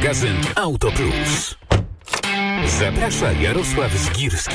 magazyn Auto Plus. Zaprasza Jarosław Zgirski.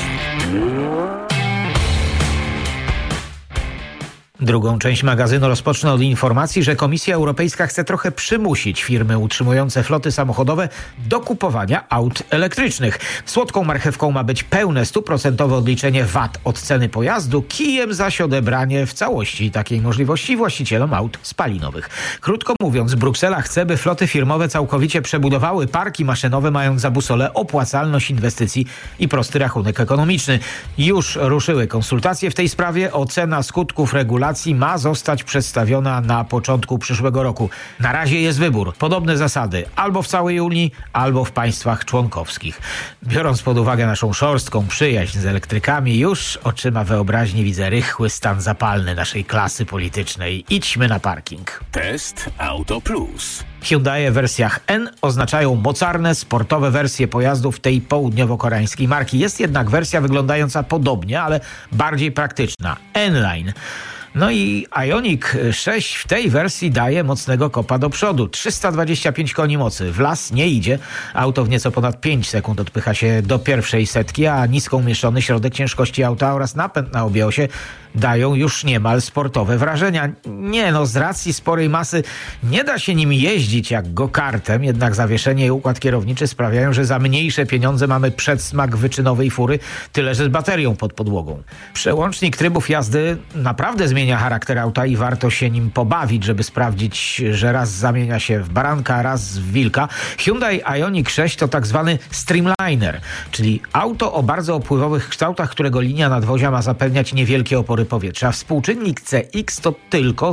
Drugą część magazynu rozpocznę od informacji, że Komisja Europejska chce trochę przymusić firmy utrzymujące floty samochodowe do kupowania aut elektrycznych. Słodką marchewką ma być pełne 100% odliczenie VAT od ceny pojazdu, kijem zaś odebranie w całości takiej możliwości właścicielom aut spalinowych. Krótko mówiąc, Bruksela chce, by floty firmowe całkowicie przebudowały parki maszynowe, mając za busolę opłacalność inwestycji i prosty rachunek ekonomiczny. Już ruszyły konsultacje w tej sprawie. Ocena skutków regulacji ma zostać przedstawiona na początku przyszłego roku. Na razie jest wybór. Podobne zasady albo w całej Unii, albo w państwach członkowskich. Biorąc pod uwagę naszą szorstką przyjaźń z elektrykami, już oczyma wyobraźni widzę rychły stan zapalny naszej klasy politycznej. Idźmy na parking. Test Auto Plus. Hyundai w wersjach N oznaczają mocarne, sportowe wersje pojazdów tej południowo-koreańskiej marki. Jest jednak wersja wyglądająca podobnie, ale bardziej praktyczna. N-Line. No i Ioniq 6 w tej wersji daje mocnego kopa do przodu. 325 koni mocy. W las nie idzie. Auto w nieco ponad 5 sekund odpycha się do pierwszej setki, a nisko umieszczony środek ciężkości auta oraz napęd na obie osie dają już niemal sportowe wrażenia. Z racji sporej masy nie da się nim jeździć jak go-kartem, jednak zawieszenie i układ kierowniczy sprawiają, że za mniejsze pieniądze mamy przedsmak wyczynowej fury, tyle że z baterią pod podłogą. Przełącznik trybów jazdy naprawdę zmienia charakter auta i warto się nim pobawić, żeby sprawdzić, że raz zamienia się w baranka, raz w wilka. Hyundai Ioniq 6 to tak zwany streamliner, czyli auto o bardzo opływowych kształtach, którego linia nadwozia ma zapewniać niewielkie opory powietrza. Współczynnik CX to tylko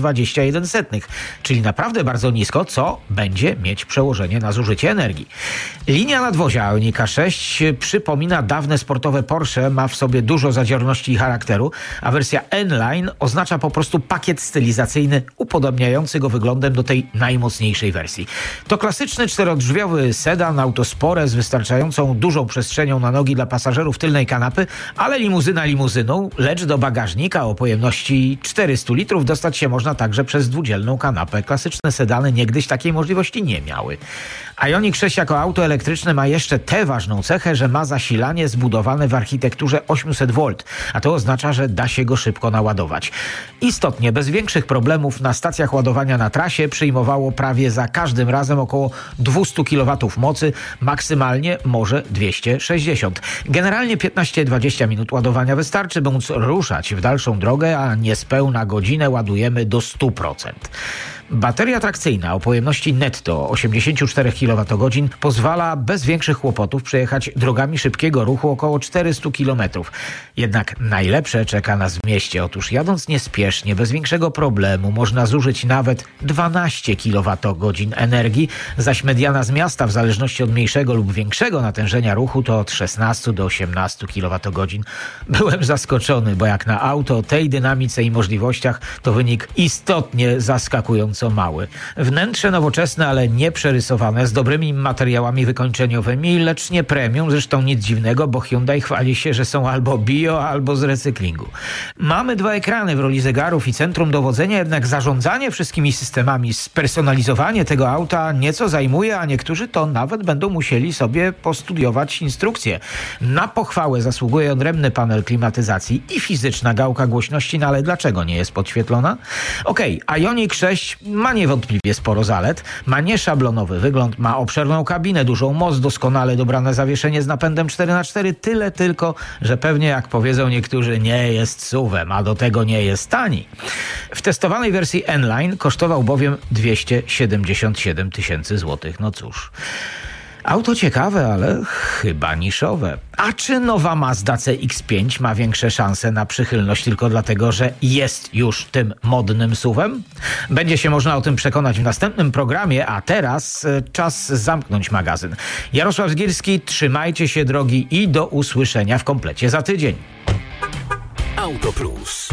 0,21, czyli naprawdę bardzo nisko, co będzie mieć przełożenie na zużycie energii. Linia nadwozia Ioniqa 6 przypomina dawne sportowe Porsche, ma w sobie dużo zadziorności i charakteru, a wersja N-Line oznacza po prostu pakiet stylizacyjny upodobniający go wyglądem do tej najmocniejszej wersji. To klasyczny czterodrzwiowy sedan, auto spore z wystarczającą dużą przestrzenią na nogi dla pasażerów tylnej kanapy, ale limuzyna limuzyną, lecz do bagażnika o pojemności 400 litrów dostać się można także przez dwudzielną kanapę. Klasyczne sedany niegdyś takiej możliwości nie miały. Ioniq 6 jako auto elektryczne ma jeszcze tę ważną cechę, że ma zasilanie zbudowane w architekturze 800V, a to oznacza, że da się go szybko naładować. Istotnie, bez większych problemów na stacjach ładowania na trasie przyjmowało prawie za każdym razem około 200 kW mocy, maksymalnie może 260. Generalnie 15-20 minut ładowania wystarczy, by móc ruszać w dalszą drogę, a niespełna godzinę ładujemy do 100%. Bateria trakcyjna o pojemności netto 84 kWh pozwala bez większych kłopotów przejechać drogami szybkiego ruchu około 400 km. Jednak najlepsze czeka nas w mieście. Otóż jadąc niespiesznie, bez większego problemu można zużyć nawet 12 kWh energii, zaś mediana z miasta w zależności od mniejszego lub większego natężenia ruchu to od 16 do 18 kWh. Byłem zaskoczony, bo jak na auto o tej dynamice i możliwościach to wynik istotnie zaskakujący. Mały. Wnętrze nowoczesne, ale nie przerysowane, z dobrymi materiałami wykończeniowymi, lecz nie premium, zresztą nic dziwnego, bo Hyundai chwali się, że są albo bio, albo z recyklingu. Mamy 2 ekrany w roli zegarów i centrum dowodzenia, jednak zarządzanie wszystkimi systemami, spersonalizowanie tego auta nieco zajmuje, a niektórzy to nawet będą musieli sobie postudiować instrukcje. Na pochwałę zasługuje odrębny panel klimatyzacji i fizyczna gałka głośności, ale dlaczego nie jest podświetlona? Ioniq 6 ma niewątpliwie sporo zalet. Ma nieszablonowy wygląd, ma obszerną kabinę, dużą moc, doskonale dobrane zawieszenie z napędem 4x4, tyle tylko, że pewnie jak powiedzą niektórzy, nie jest SUV-em, a do tego nie jest tani. W testowanej wersji N-Line kosztował bowiem 277 000 złotych. No cóż. Auto ciekawe, ale chyba niszowe. A czy nowa Mazda CX-5 ma większe szanse na przychylność tylko dlatego, że jest już tym modnym SUV-em? Będzie się można o tym przekonać w następnym programie, a teraz czas zamknąć magazyn. Jarosław Zgirski, trzymajcie się drogi i do usłyszenia w komplecie za tydzień. Auto Plus.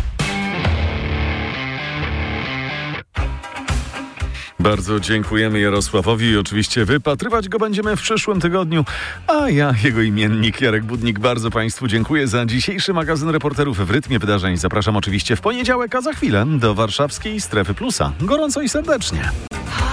Bardzo dziękujemy Jarosławowi i oczywiście wypatrywać go będziemy w przyszłym tygodniu. A ja, jego imiennik Jarek Budnik, bardzo Państwu dziękuję za dzisiejszy magazyn reporterów w rytmie wydarzeń. Zapraszam oczywiście w poniedziałek, a za chwilę do warszawskiej Strefy Plusa. Gorąco i serdecznie.